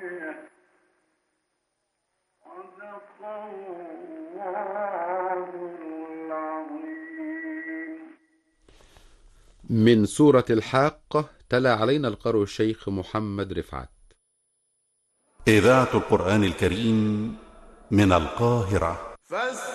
من سورة الحاقة تلا علينا القارئ الشيخ محمد رفعت. إذاعة القرآن الكريم من القاهرة.